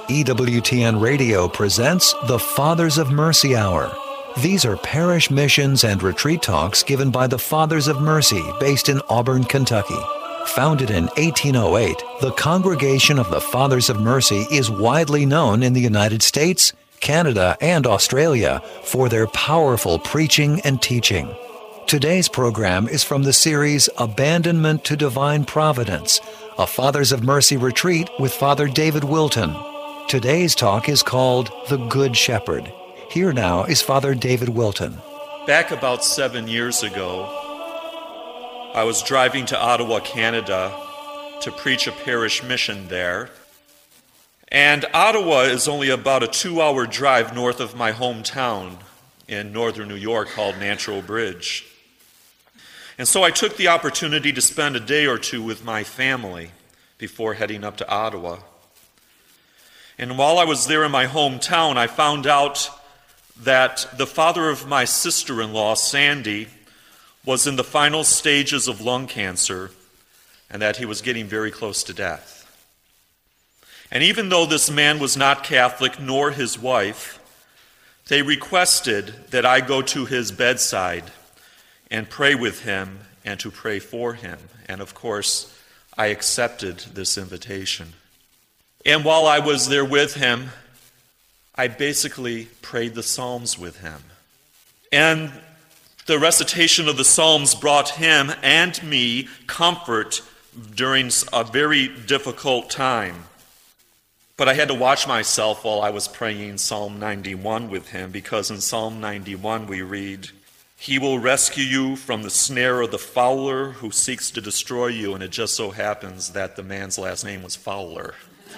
EWTN Radio presents the Fathers of Mercy Hour. These are parish missions and retreat talks given by the Fathers of Mercy based in Auburn, Kentucky. Founded in 1808, the Congregation of the Fathers of Mercy is widely known in the United States, Canada, and Australia for their powerful preaching and teaching. Today's program is from the series Abandonment to Divine Providence, a Fathers of Mercy retreat with Father David Wilton. Today's talk is called The Good Shepherd. Here now is Father David Wilton. Back about 7 years ago, I was driving to Ottawa, Canada, to preach a parish mission there. And Ottawa is only about a 2-hour drive north of my hometown in northern New York called Natural Bridge. And so I took the opportunity to spend a day or two with my family before heading up to Ottawa. And while I was there in my hometown, I found out that the father of my sister-in-law, Sandy, was in the final stages of lung cancer and that he was getting very close to death. And even though this man was not Catholic, nor his wife, they requested that I go to his bedside and pray with him and to pray for him. And of course, I accepted this invitation. And while I was there with him, I basically prayed the Psalms with him. And the recitation of the Psalms brought him and me comfort during a very difficult time. But I had to watch myself while I was praying Psalm 91 with him, because in Psalm 91 we read, "He will rescue you from the snare of the fowler who seeks to destroy you." And it just so happens that the man's last name was Fowler.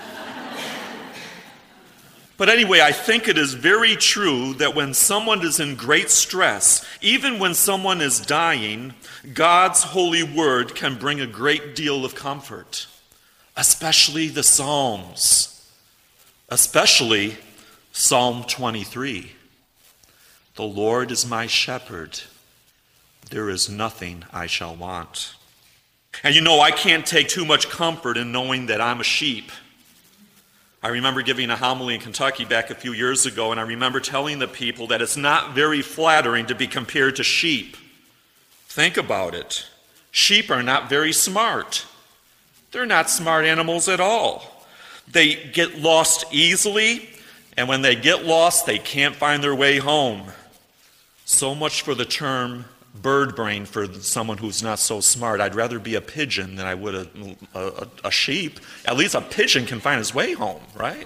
But anyway, I think it is very true that when someone is in great stress, even when someone is dying, God's holy word can bring a great deal of comfort, especially the Psalms, especially Psalm 23. "The Lord is my shepherd, there is nothing I shall want." And you know, I can't take too much comfort in knowing that I'm a sheep. I remember giving a homily in Kentucky back a few years ago, and I remember telling the people that it's not very flattering to be compared to sheep. Think about it. Sheep are not very smart. They're not smart animals at all. They get lost easily, and when they get lost, they can't find their way home. So much for the term bird brain for someone who's not so smart. I'd rather be a pigeon than I would a sheep. At least a pigeon can find his way home, right?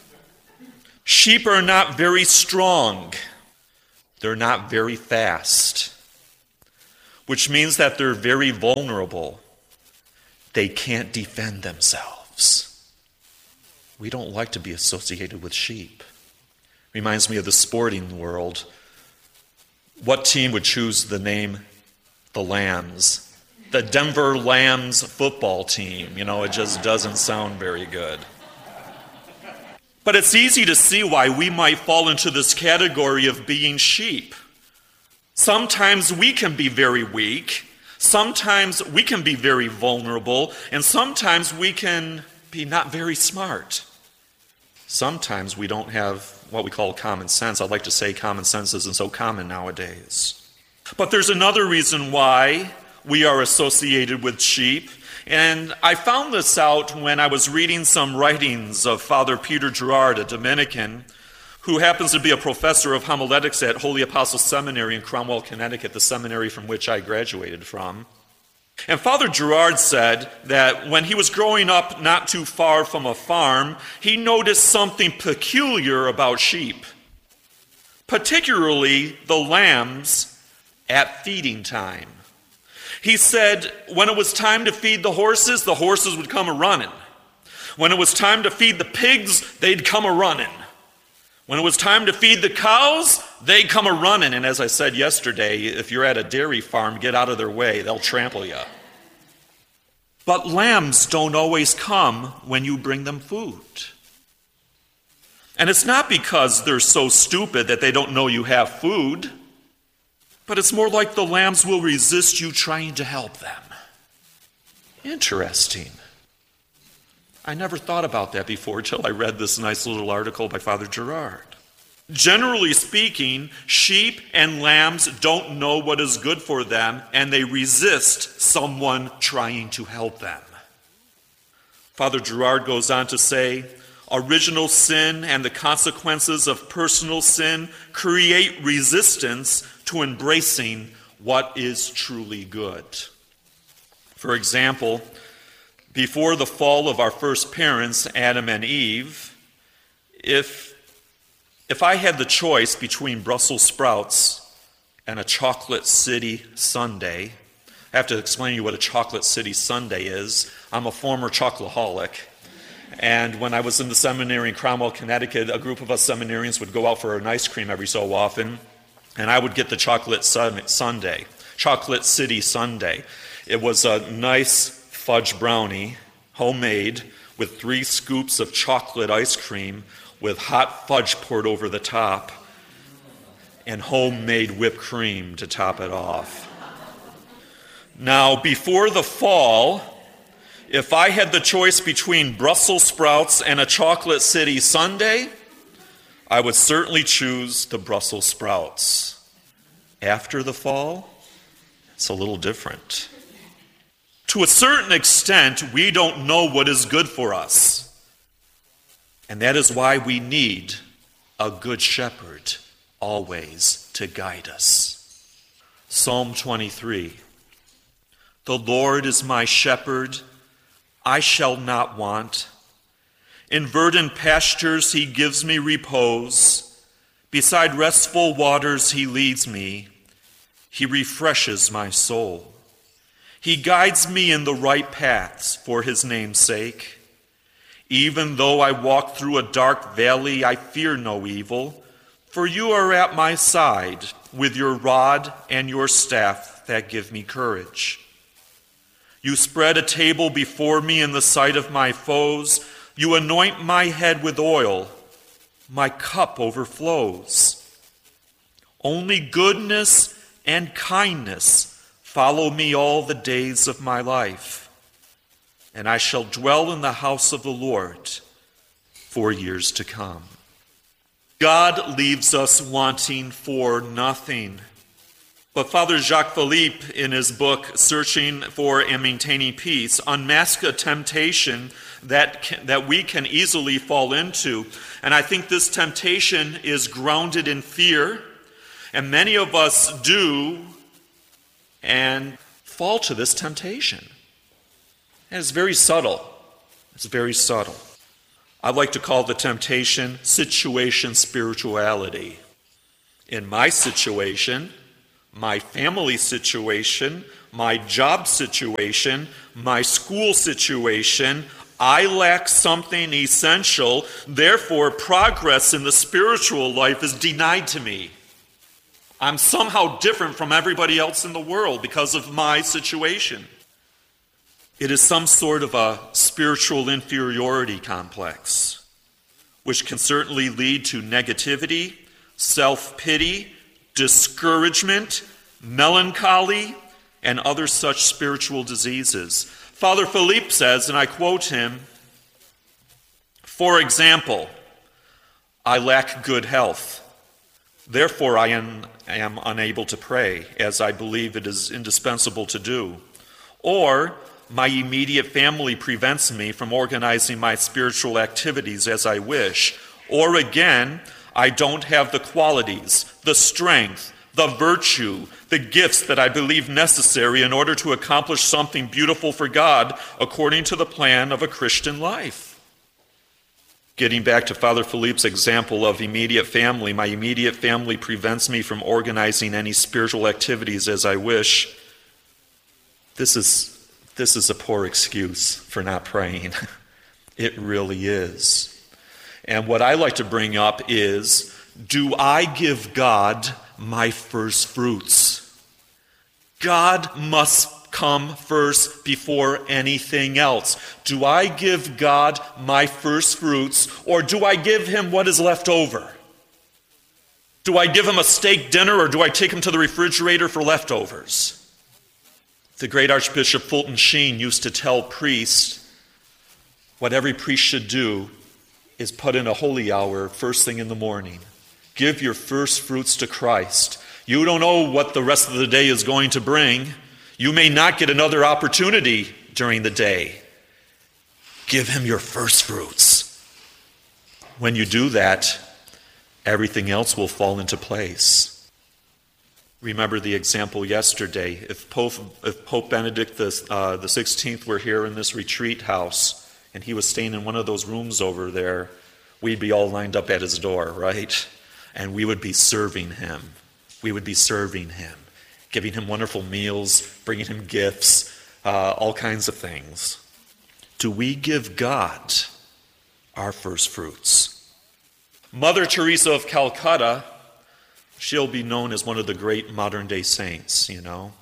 Sheep are not very strong. They're not very fast, which means that they're very vulnerable. They can't defend themselves. We don't like to be associated with sheep. Reminds me of the sporting world. What team would choose the name the Lambs? The Denver Lambs football team. You know, it just doesn't sound very good. But it's easy to see why we might fall into this category of being sheep. Sometimes we can be very weak. Sometimes we can be very vulnerable. And sometimes we can be not very smart. Sometimes we don't have what we call common sense. I'd like to say common sense isn't so common nowadays. But there's another reason why we are associated with sheep. And I found this out when I was reading some writings of Father Peter Gerard, a Dominican, who happens to be a professor of homiletics at Holy Apostle Seminary in Cromwell, Connecticut, the seminary from which I graduated from. And Father Gerard said that when he was growing up not too far from a farm, he noticed something peculiar about sheep, particularly the lambs at feeding time. He said when it was time to feed the horses would come a-running. When it was time to feed the pigs, they'd come a-running. When it was time to feed the cows, they'd come a-running. And as I said yesterday, if you're at a dairy farm, get out of their way. They'll trample you. But lambs don't always come when you bring them food. And it's not because they're so stupid that they don't know you have food, but it's more like the lambs will resist you trying to help them. Interesting. I never thought about that before until I read this nice little article by Father Gerard. Generally speaking, sheep and lambs don't know what is good for them, and they resist someone trying to help them. Father Gerard goes on to say, original sin and the consequences of personal sin create resistance to embracing what is truly good. For example, before the fall of our first parents, Adam and Eve, if I had the choice between Brussels sprouts and a chocolate city sundae, I have to explain to you what a chocolate city sundae is. I'm a former chocoholic. And when I was in the seminary in Cromwell, Connecticut, a group of us seminarians would go out for an ice cream every so often, and I would get the chocolate sundae, chocolate city sundae. It was a nice fudge brownie, homemade, with 3 scoops of chocolate ice cream with hot fudge poured over the top and homemade whipped cream to top it off. Now, before the fall, if I had the choice between Brussels sprouts and a chocolate city sundae, I would certainly choose the Brussels sprouts. After the fall, it's a little different. To a certain extent, we don't know what is good for us. And that is why we need a good shepherd always to guide us. Psalm 23. The Lord is my shepherd, I shall not want. In verdant pastures he gives me repose. Beside restful waters he leads me. He refreshes my soul. He guides me in the right paths for his name's sake. Even though I walk through a dark valley, I fear no evil, for you are at my side with your rod and your staff that give me courage. You spread a table before me in the sight of my foes. You anoint my head with oil. My cup overflows. Only goodness and kindness follow me all the days of my life, and I shall dwell in the house of the Lord for years to come. God leaves us wanting for nothing. But Father Jacques Philippe, in his book, Searching for and Maintaining Peace, unmasks a temptation that we can easily fall into. And I think this temptation is grounded in fear, and many of us do and fall to this temptation. And it's very subtle. It's very subtle. I like to call the temptation situation spirituality. In my situation, my family situation, my job situation, my school situation, I lack something essential. Therefore, progress in the spiritual life is denied to me. I'm somehow different from everybody else in the world because of my situation. It is some sort of a spiritual inferiority complex, which can certainly lead to negativity, self-pity, discouragement, melancholy, and other such spiritual diseases. Father Philippe says, and I quote him, for example, I lack good health. Therefore, I am unable to pray, as I believe it is indispensable to do. Or, my immediate family prevents me from organizing my spiritual activities as I wish. Or again, I don't have the qualities, the strength, the virtue, the gifts that I believe necessary in order to accomplish something beautiful for God according to the plan of a Christian life. Getting back to Father Philippe's example of immediate family, my immediate family prevents me from organizing any spiritual activities as I wish. This is a poor excuse for not praying. It really is. And what I like to bring up is, do I give God my first fruits? God must come first before anything else. Do I give God my first fruits, or do I give him what is left over? Do I give him a steak dinner, or do I take him to the refrigerator for leftovers? The great Archbishop Fulton Sheen used to tell priests what every priest should do is put in a holy hour first thing in the morning. Give your first fruits to Christ. You don't know what the rest of the day is going to bring. You may not get another opportunity during the day. Give him your first fruits. When you do that, everything else will fall into place. Remember the example yesterday. If Pope Benedict the 16th were here in this retreat house, and he was staying in one of those rooms over there, we'd be all lined up at his door, right? And we would be serving him. We would be serving him, giving him wonderful meals, bringing him gifts, all kinds of things. Do we give God our first fruits? Mother Teresa of Calcutta, she'll be known as one of the great modern-day saints, you know.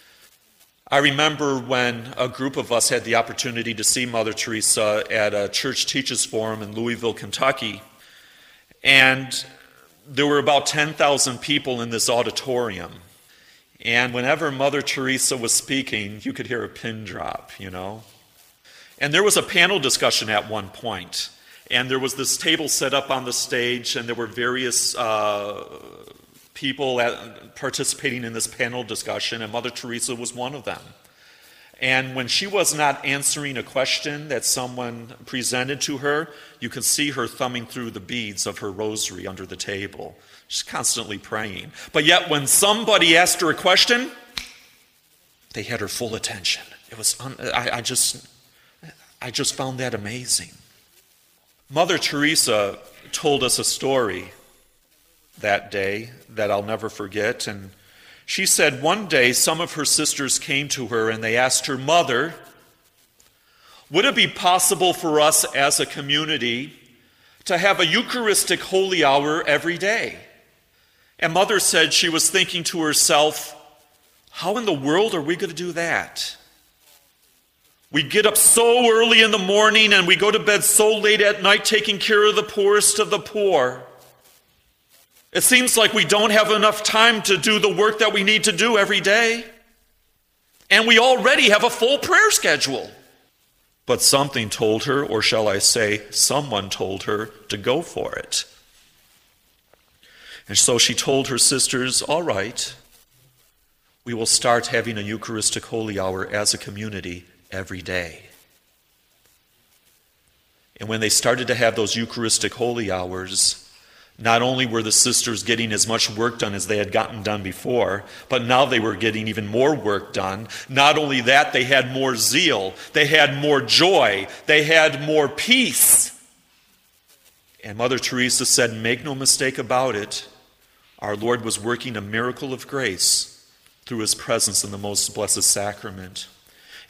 I remember when a group of us had the opportunity to see Mother Teresa at a Church Teachers Forum in Louisville, Kentucky. And there were about 10,000 people in this auditorium. And whenever Mother Teresa was speaking, you could hear a pin drop, you know. And there was a panel discussion at one point. And there was this table set up on the stage, and there were various people participating in this panel discussion, and Mother Teresa was one of them. And when she was not answering a question that someone presented to her, you could see her thumbing through the beads of her rosary under the table. She's constantly praying. But yet when somebody asked her a question, they had her full attention. It was I just found that amazing. Mother Teresa told us a story that day that I'll never forget. And she said one day some of her sisters came to her and they asked her, "Mother, would it be possible for us as a community to have a Eucharistic holy hour every day?" And Mother said she was thinking to herself, how in the world are we going to do that? We get up so early in the morning and we go to bed so late at night taking care of the poorest of the poor. It seems like we don't have enough time to do the work that we need to do every day. And we already have a full prayer schedule. But something told her, or shall I say, someone told her to go for it. And so she told her sisters, all right, we will start having a Eucharistic Holy Hour as a community every day. And when they started to have those Eucharistic Holy Hours, not only were the sisters getting as much work done as they had gotten done before, but now they were getting even more work done. Not only that, they had more zeal, they had more joy, they had more peace. And Mother Teresa said, make no mistake about it, our Lord was working a miracle of grace through his presence in the most blessed sacrament.